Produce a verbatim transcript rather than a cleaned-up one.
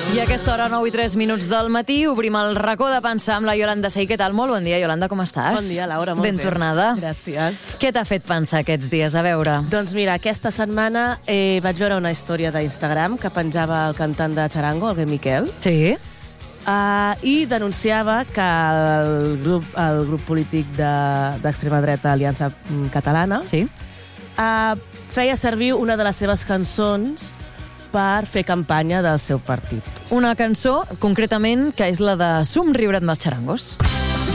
I a aquesta hora, nou i tres minuts del matí, obrim el racó de pensar amb la Iolanda Sey. Què tal? Molt bon dia, Iolanda, com estàs? Bon dia, Laura, molt ben bé. Ben tornada. Gràcies. Què t'ha fet pensar aquests dies? A veure. Doncs mira, aquesta setmana eh, vaig veure una història d'Instagram que penjava el cantant de Charango, el Miquel. Sí. Uh, I denunciava que el grup, el grup polític d'extrema de, dreta Aliança Catalana sí. uh, feia servir una de les seves cançons per fer campanya del seu partit. Una cançó, concretament, que és la de Somriure amb els xarangos.